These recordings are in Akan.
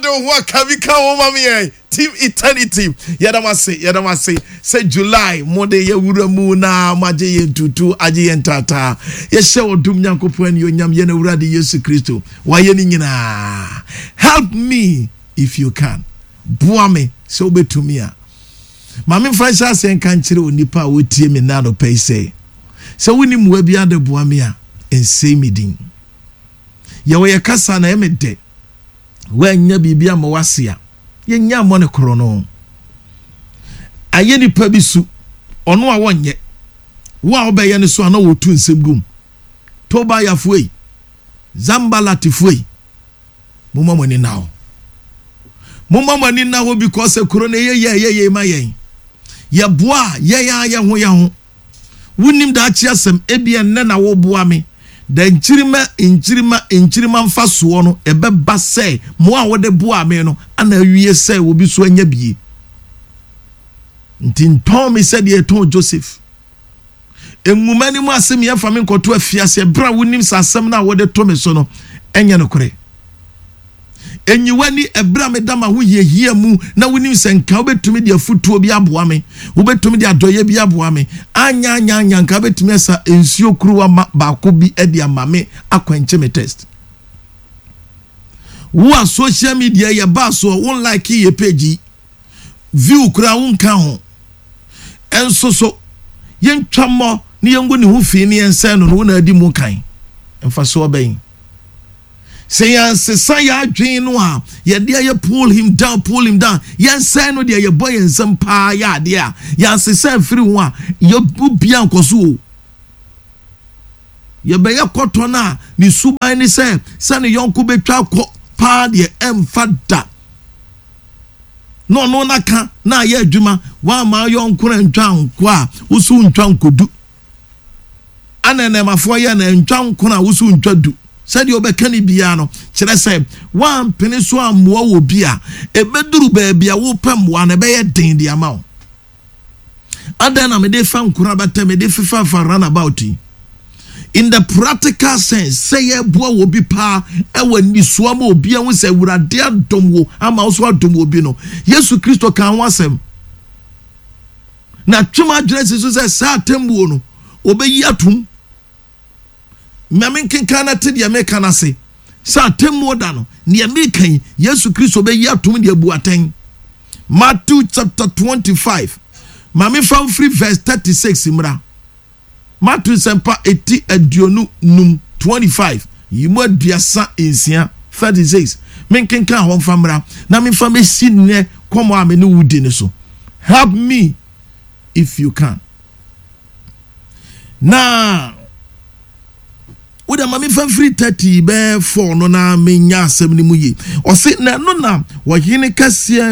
who can become mommy team eternity yadamase say July Monday ye wura maje ye tutu aje ye ntata ye hye odum nyankopon ye onyam ye na wurade Yesu Kristo wa ye ni nyina. Help me if you can. Boa me so betumi a mame Francis sen kan kire onipa wotie me na no pay say so woni muwa bia de boa me a ensei medin ye wo kasa na emede wa nya bibia ma wase a ye nya mo ne kro no aye nipa bi su ono a wonye wa obeye ne so ana wotu nsem gum toba ya fuei zambala tifuei mumma mani now because kro ne ye ma yen ye boa ye ho wunim da achi asem ebia nne na wo boa me da nchirima mfaso no ebeba se mo a wode boa me no ana awie se obi so anya bie ntin Tom said ye ton Joseph enwumani mu asem ye fa me nkoto afiase bra wunim sasem na wode to me so no enye no kore enyiwani ebra me dama ho yehia mu na wunim senka obetumi de afutuo bi aboa me obetumi de adoye bi aboa me anya nka obetumi asa ensuo kuruwa baako bi ede amame akwanche me test wo social media ye ba so won like ye page view kura won ka ho enso so yentwamo ne yengo ne ho fi ne ensen no na adi mu kan emfa so oben say say ya adwen no a ye de ye pull him down ye say no de ye boy ensem pa ya de a ya say free ho a ye bubia nkoso ye be ye koto na ni suban ni say ne yonko betwa ko pa de emfada no naka na ye adwuma wa ma yonko ntwa nko a usu ntwa nkodu anenemafo ye na ntwa nko na usu ntwa du said you be kani bia no kire say wan pene so amoa wo bia ebeduru ba bia wo pam wa na be ye den dia ma wo adana me dey fan kura bata me dey fifa run about in the practical sense say ye boa wo bi pa e wani so ma obi an say wurade adom wo ama so adom obi no Yesu Kristo kan wasem na twema adresse so say sa tembuo no obeyi atum Mamin kana te de America na se sa temu da no ne America Yesu Kristo be yatum de buaten Matthew chapter 25 Mami from free verse 36 imra Matthew sempa eti aduonu num 25 yimu aduasa ensia 36 menken kan ho famra na me fam esi ne komo ame ne wudi ne so. Help me if you can. Now Uda mami fan free 30 be 4 no na menya asem ni mu yi. O se na no na wahene kase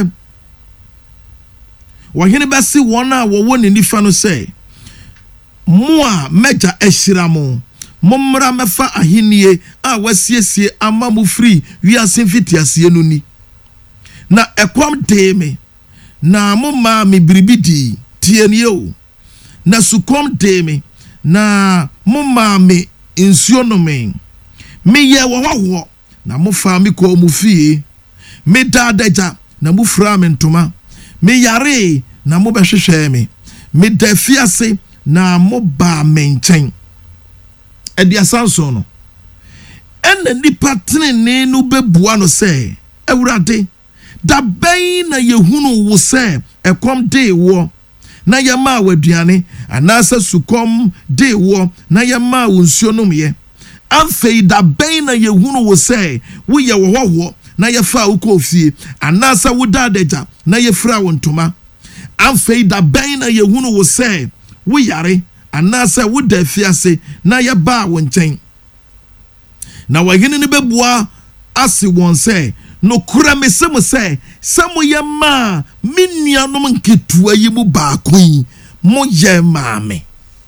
wahene basi wona wo ni nifa no se mo a meja ehira mo mommra mefa ahenie a wasiesie ama mu free wi asemfiti ase no ni na ekwam de me na mo ma me biribidi tie ni o na sukom de me na mo ma me insuo no me ye wo na mo fa mi ko mu fie me dadaja na mo fra me ntoma me yare na mo behwehwe me da fiase na mo ba me nchen edi asanso no ena nipa tenene no bebua no se awurade da ben na yehunu wo se ekom de wo na yama waduane anasa sukom de wo na yama wonsuo no me amfei da ben na yehunu wo se wo ye wo na yefa ukofie anasa wo dadaja na yefra wontoma amfei da ben na yehunu wo se wo yare anasa wo da fiase na yeba wonchen na wahene ne bebua ase won se no kura mesem se samo yema minnuanom nketua yi mu baakon mo ye maame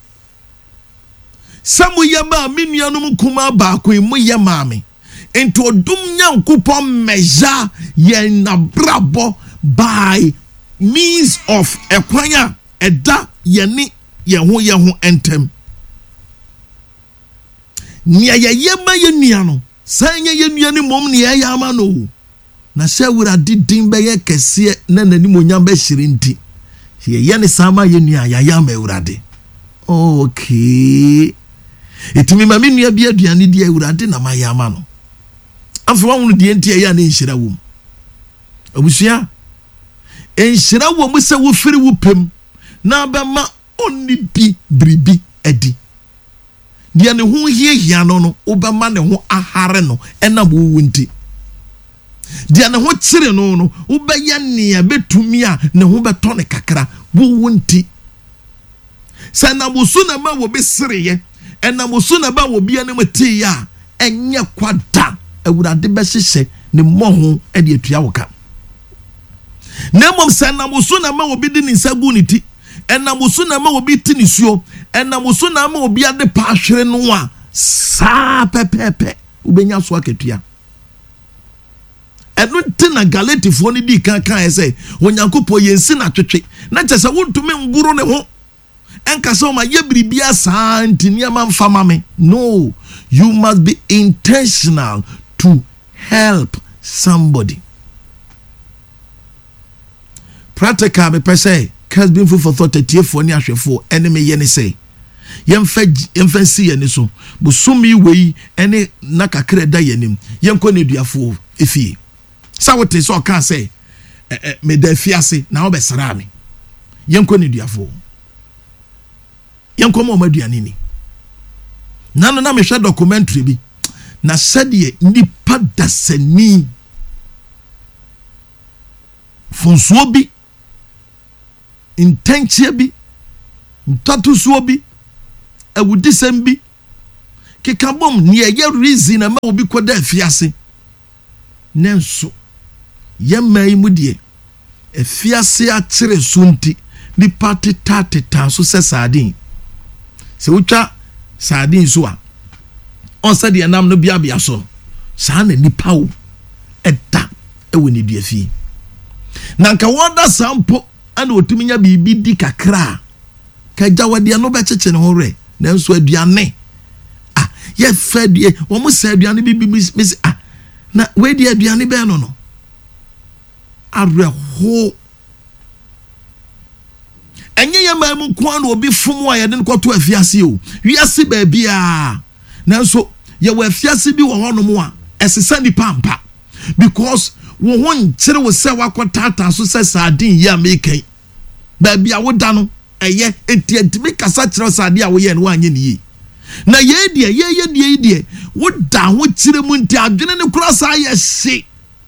samo yema minnuanom kuma baakon mo ye maame ento odum nyankopon meja ye na brabo by means of ekwanya eda ye ho entem nia ye yema ye nua no sanya ye nua ni mom ne ye ama no na sɛ awurade din bɛyɛ kɛseɛ na n'anim onyam bɛhyere nti yɛyɛ ne sama yɛ nua yɛayɛ ma awurade. Okay, etimi ma me nua bi aduane di awurade na ma yɛ ama no afa wɔn die nti yɛ na nhyira wom abusua nhyira wom sɛ wo firi wo pem na bɛma onni bi bribi adi dia ne ho hiehia no wobɛma ne ho ahare no ɛna wo nti dia ne ho kyere no wobɛyɛ nea betumi a ne ho bɛtɔ ne kakra wo nti sɛ na musu na ma wo be sereye ɛna musu na ba wo bia ne mate ya ɛnyɛ kwada awurade bɛhyehyɛ ne mmɔho ɛde atua wo ka na mom sɛ na musu na ma wo bi di ne nsagu ne ti ɛna musu na ma wo bi ti ne suo ɛna musu na ma wo bia de pa ahwere no a saa pepepe wobɛnya so akatua ɛno nti na Galatifoɔ ne di kan ɛsɛ Onyankopɔn yɛnsi na twetwe na kyɛ sɛ wontumi nguru ne ho enka so ma ye biribia saa nti niam mfama me. No, you must be intentional to help somebody. Practical be per se has been for 30 for ni ahwefo enemy ye ne say yemfa si ye ne so busumi wei ene nakakra da yanim yenko ne duafo efie sa wote so kan say me da fiase na wo besra me yenko ne duafo yenko mo maduane ni nano na me hwe documentary bi na sade nipa dasani fonso bi intention bi ntatuso bi awudisem bi kekabom ne ye reason na ma obi koda afiase nenso ye mai mu de afiase a kire so nti ni party tateta so se sardine se utwa sardine so a on se de nam no bia so sa na nipa wo eda ewo ne dua fi na nka woda sampo ana otuminya bibi di kakra ka jawade no be cheche ne hore na nso aduane ye fa due wo mo sa aduane bibi mis na we di aduane be no areho enye ye mamu kwa na obi fom a ye de nkoto afiase o wiase ba bia na nso ye wa afiase bi wo hono mo a esesa ni pampa because wo ho nkyere wo se wakotata so se sardine ya mekai ba bia wo da no eye entientimi kasa kyerɛ sade a wo ye no anye ne yi na ye die wo da ho kyerɛ mu nti adwene ne kura sa ye hye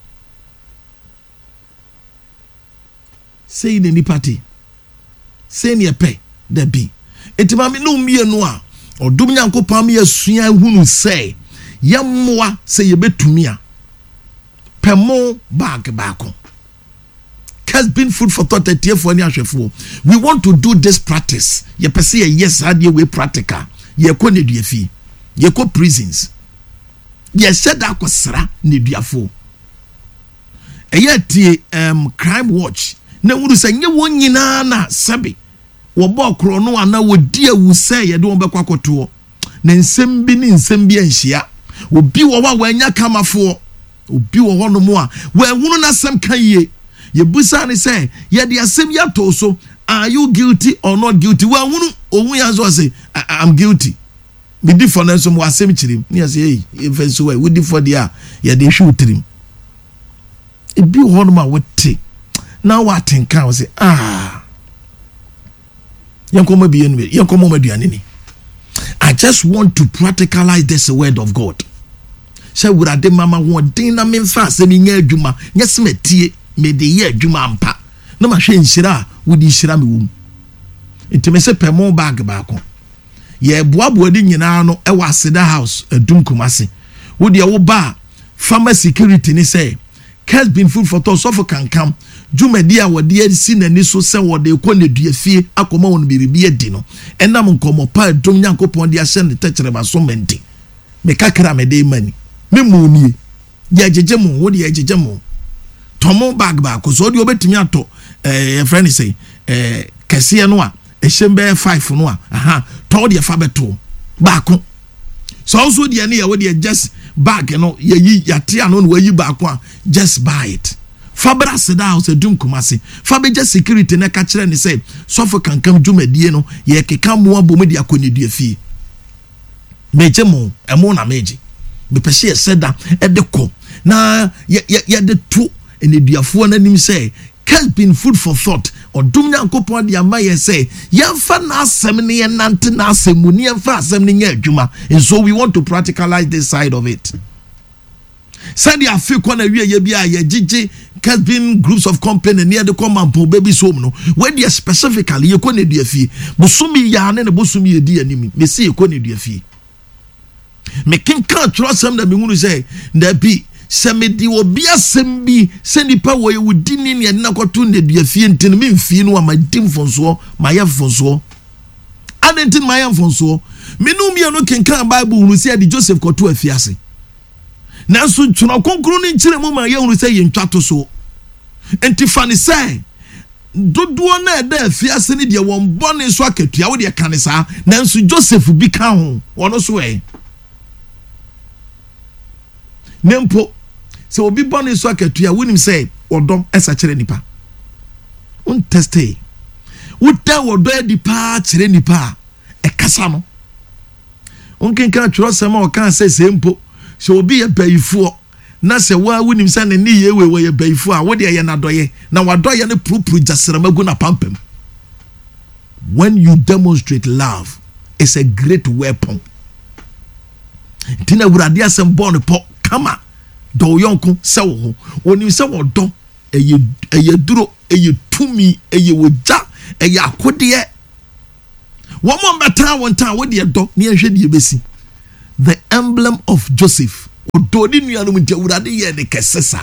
sei ne ni party sei ne pe da bi etima me no mie no a odum Nyankopɔn me asua hunu sei yemmoa se ye betumi a pemo bag baako has been food for thought at for any ashefo. We want to do this practice. Ye pese yes had we practical. Ye ko ne duafi. Ye ko prisons. Ye said that kwasra ne duafo. Eyati crime watch. Na wuru se nye won nyina na sabe. Wo bo kro no ana wo di awu se ye de won bekwa koto. Na nsem bi ni nsem bi anhia. Obi wo wa wanya kamafo. Obi wo hono mo a wa hunu na sem kan ye. Ye busa ni say ye de asem ya to so, are you guilty or not guilty? Wa hunu ohun ya so say I'm guilty. Be different so mo asem chirim. Ni say hey if so we di for there ye de shoot trim. E bi hono ma wote. Now what think can say yankomo bi enwe yankomo maduane ni. I just want to practicalize this word of God. Say urade mama ho den na memfa asem nya adwuma nya semetie me de ye adwuma ampa na ma hwe nhyira wodi nhyira me wom enti me se pemo bag baako ye boaboa di nyina no e wa Aseda house adum kumase wodi e wo ba farmer security ni say has been food for thought so for can come dwumadi a wodi asi nani so se wodi ko ne dua fie akoma won biribi adi no enam nkomo pa adum Nyankopɔn de ahye ne techere ba so menti me kakra me de mani me munie ye jejemu wodi ye jejemu tomo bag ba ko so di obetimi ato friend say kese no a ehembe 5 no a to de fa beto ba ko so also de ne ya wo de just bag no ye yate ano no wayi ba ko just buy it. Fabra seda house dum kumase. Fabeja security na ka kire ne say sofo kankam dwumadie no ye keka mo abom de akonedua fie. Meje mo emo na meje. Me pese ye seda e de ko na ye de to eneduafo na nim say has been food for thought. Or dum nyankopon de amaye say yemfa na asem ne ye nante na asem mu ne yemfa asem ne nya adwuma. And so we want to practicalize this side of it. Said ya fe kwa na wie ye bia ye gigi has been groups of company near the common baby so no where they specifically ye ko ne dua fie bosumi ya ne bosumi ye di animi me se ye ko ne dua fie me kenka trosam na me hunu say na bi se me di obi asem bi se nipa wo ye wudi ni ne na kwato ne dua fie ntin me mfie no ma dim fonso ma ye fonso adentin ma ye fonso me no mi no kenka bible hunu say di Joseph kwato afiase nanso tuna konkro ni nkire mu ma ye hunu say ye ntwato so entifani say dodo na eda afiase ni de won bone so akatua wo de kanisa nanso Joseph bi ka ho wono so nempo se obi bone so akatua wonim say odom esa kire nipa un teste wuta wodo edi pa kire nipa e kasa no on kenka tworo sema o kan say sempo se obi ye bayifo na se wa wonim say ne ni ye we ye bayifo a wo de ye na doye na wadoye ne purupuru jaseramagu na pampem. When you demonstrate love, it's a great weapon. Tina wurade asem born po kama do yonko se wo onim se wo do eye duro eye tumi eye woja eye akode wo mo mbeta won tan wo de do ne ehwe de besi. The emblem of Joseph ododi nuanu ntia wurade ye de kesesa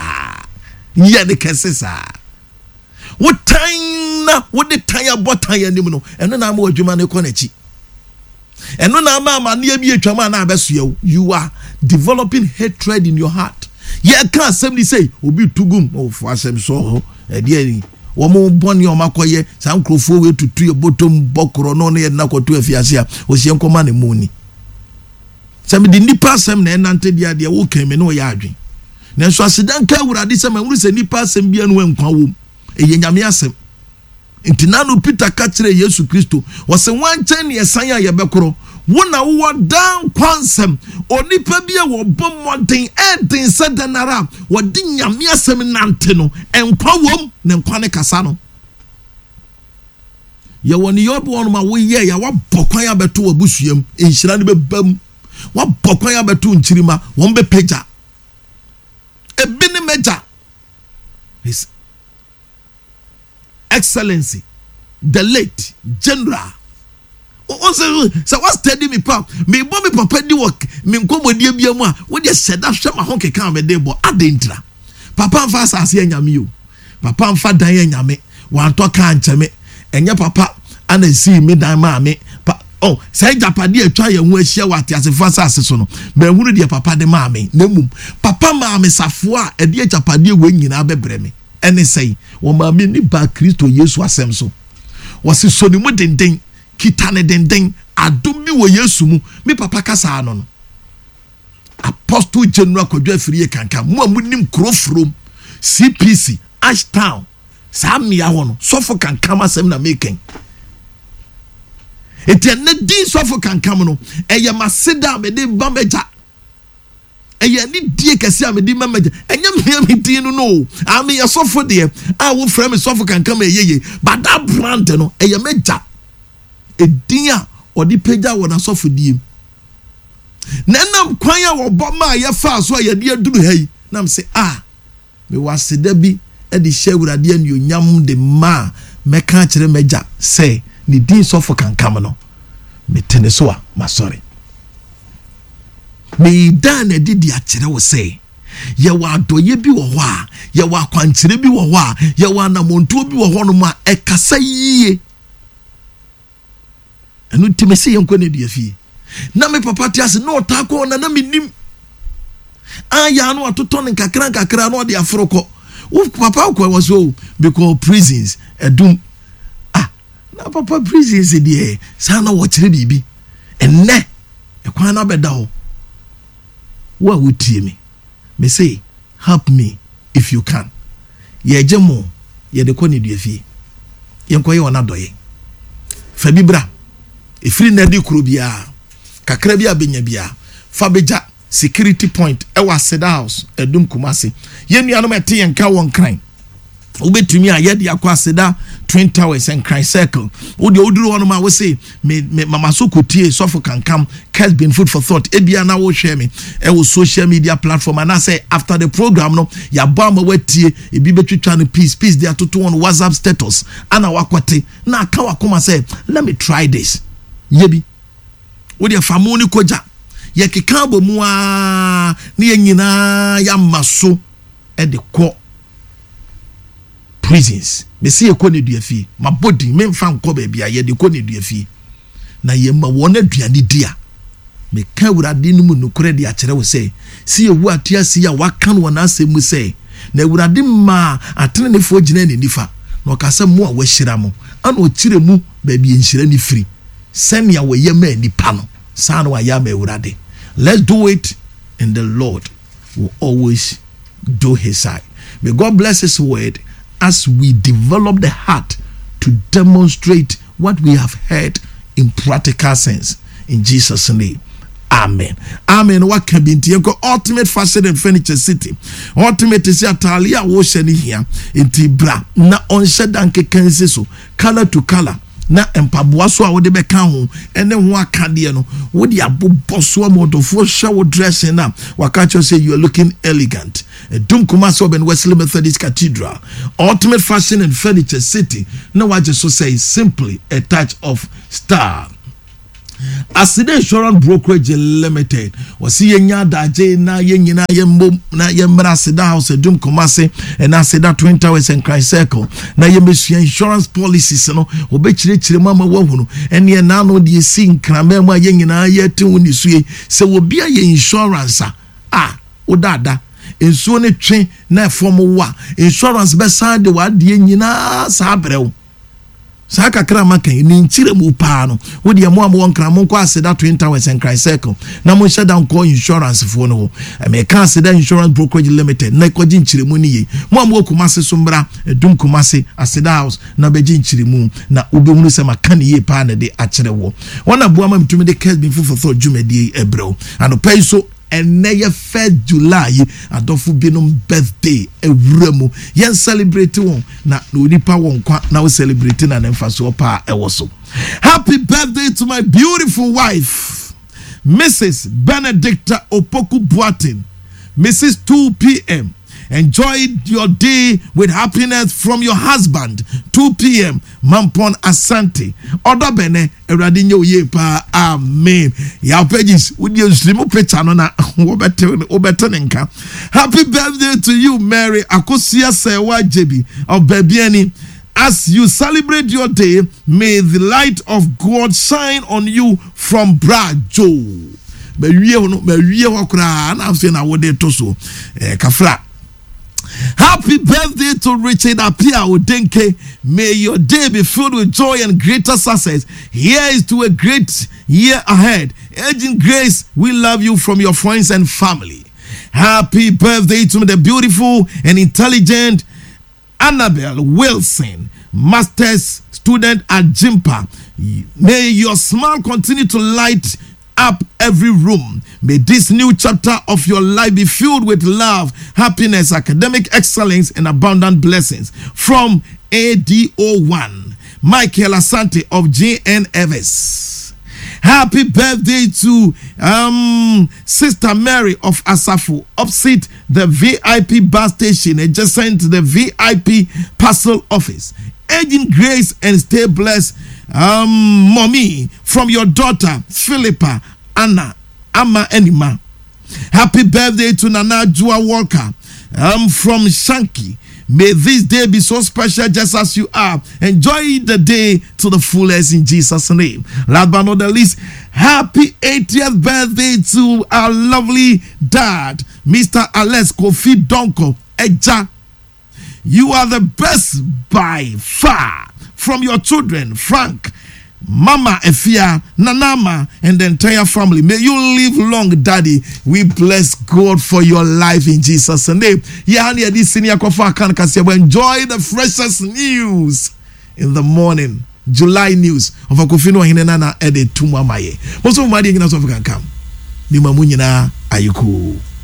wo tan na wo de tan abotan ya nim no eno na ma adwuma ne ko na chi eno na ma ne abi atwama na abeso you are developing hatred in your heart. Ye kan assembly say obi tugum of asem so e de ani wo mo boni o makoye san krofo we tutu ye bottom bokoro no na ye na kwato afiase a o sie nkoma ne muni sami di nipa asem na enante dia de wo kan me no ya adwen na so asedan ka wurade sema wuru se nipa asem bia no enkwa wo eye nyame asem intinanu Peter ka kire Yesu Kristo wose wanchen ne esan ya yebekoro wona wo dan kwansem onipa bia wo bommoden eden sedanara wo di nyame asem nante no enkwa wom ne nkwa ne kasa no ye woni yobo won ma wo ye ya wa bokwan ya beto wabusuam enhira ne bebam wa bokwan ya beto nchirima won be peja ebini meja His Excellency the late General so what steady me pap me bo me papa di work me nkomodie bia mu a wo de seda hwe ma ho keka me de bo adentra papa mfa asase anyame o papa mfa dan anyame wanto ka ncheme enye papa ana si me dan ma me say japade atwa ye ho ahia wate asefo asase so no ba hunu de papa de ma me namum papa ma me safo a de japade we nyina bebre me ene say wo ma me ni ba Kristo Yesu asem so wose so ni mu denden kitane denden adomi wo Yesu mu me papa kasa no Apostle General Kwadwo Afiriye kanka mu amunim krofrom CPC Ashtown samia ho no sofo kanka masem na making etenne din sofo kankam no eye maseda me de bameja eye ni die kese a me de bameja enye me din no am ye sofo de a wo frame sofo kankam eyeye but that brand no eye meja edin a odi peja wo na sofo die nanam kwan a wo boma ye fa so ye de aduru hai nam se me waseda bi e de hyewurade an yonyam de ma meka kire meja say ni din sofo kankam no me tene so a masori me dan e didi a kire wo say ye wa adoye bi wo ho a ye wa kwankire bi wo ho a ye wa namonto bi wo ho no ma e kasa yie anu timesi ye nkone dia fie na me papa ti ase no ta ko na me nim aya no atoto ne kakra no de afroko wo papa ko was so because prisons edum na papa prisons de sa na wo kire bibi enne e kwan na beda ho What would me? Me say, help me if you can. Ye jemo, ye de koni duefi. Ye nkoye wana doye. Fabibra, ifri nedi kurubia, kakrebia benyabia, fabeja, security point, ewa Seda House, edum Kumasi. Ye ni anometi yenka won crime. Ubetumi ayedi akwa Seda Twin Towers and Cry Circle. Udi oduru ono ma we say me mama so kotie sofo kankam has been food for thought. Ebia na wo share me e wo social media platform and I say after the program no ya ba ma wetie ebi betwitwa no peace there to on WhatsApp status ana wakwate na aka wakoma say let me try this. Yebi odi famoni koja ye keka bomu a ne nyina ya maso e de ko prisons. Me see ko ne duafi my body me mfa nko ba bia ye de ko ne duafi na ye ma wona duane dia me ka wurade no mu nokore de a kire wo say see ewu atia see ya waka no na asemu say na wurade ma atene ne fo gina ne nifa na okasa mu a wahira mo ana o kire mu ba bia nhira ni firi send ya we ye ma nipa no sa na wa ya ma wurade. Let's do it and the Lord will always do his side. May God bless his word as we develop the heart to demonstrate what we have heard in practical sense. In Jesus' name. Amen. Amen. What can be in Ultimate Fashion and Furniture City. Ultimate is ya talia wosheni here in Tibra. Na onshe danke kensiso. Color to color. Na empaboaso a wode beka ho ene ho akade no wode aboboso amodofo hwa wo dressing na wakacho say you are looking elegant. Dum Kumasi Oben Wesley Methodist Cathedral. Ultimate Fashion and Furniture City. Na waje so say simply a touch of star. Asida Insurance Brokerage Limited was yenya daje na yenyina yembom na yembra Asida House Dum Kumasi and Asida Twin Towers and Cry Circle na yemesia insurance policies no obechire mama wahunu ene na no de si nkrama mu yenyina yete woni sue se obi aye insurance odada ensuo ne twe na form wa insurance be san de wa de nyina sa brew Saka kramaka ni nchire mu pa no wo de mo amwo nkram nko Asida Twin Towers and Cry Circle na mo shada nko insurance fo no me ka Asida Insurance Brokerage Limited na ko nchire mu ni ye mo amwo Kumasi sombra Dum Kumasi Asida House na beji nchire mu na obehunu se maka ne ye pa na de akire wo wona boa ma mtumi de case bin fofo dwumadi ebrew anopai so ene ye 1 July adofu binum birthday ewuremu yen celebrate won na onipa won kwa na we celebrate na nemfaso pa ewoso. Happy birthday to my beautiful wife Mrs. Benedicta Opoku Boatin. Mrs. 2 p.m. Enjoy your day with happiness from your husband. 2 p.m. Mampon Asante. Oda bene eradinyo ye pa. Amen. Ya pages with your slim picture na obetenenka. Happy birthday to you, Mary Akosia Sewa Jebi of Bebiani. As you celebrate your day, may the light of God shine on you from Brajo. Kafra. Happy birthday to Richard Apia Odenke. May your day be filled with joy and greater success. Here is to a great year ahead. Agent Grace, we love you from your friends and family. Happy birthday to the beautiful and intelligent Annabelle Wilson, master's student at Jimpa. May your smile continue to light up every room. May this new chapter of your life be filled with love, happiness, academic excellence, and abundant blessings. From ADO1, Michael Asante of JNFS. Happy birthday to Sister Mary of Asafu, opposite the VIP bus station, adjacent to the VIP parcel office. Agent Grace and stay blessed, mommy, from your daughter Philippa Anna Ama Enima. Happy birthday to Nana Jua Walker from Shanky. May this day be so special just as you are. Enjoy the day to the fullest in Jesus' name. Last but not the least, happy 80th birthday to our lovely dad, Mr. Alex Kofi Donko Eja. You are the best by far. From your children, Frank, Mama Efia, Nanama, and the entire family. May you live long, Daddy. We bless God for your life in Jesus' name. Enjoy the freshest news in the morning. July news of Akufino Hinena Ede Tumamaye. Most of my dear come. Nimamunina Ayuku.